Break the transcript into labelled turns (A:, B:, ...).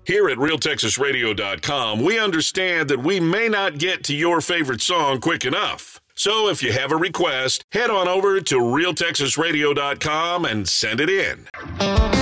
A: Here at RealTexasRadio.com, we understand that we may not get to your favorite song quick enough. So if you have a request, head on over to RealTexasRadio.com and send it in.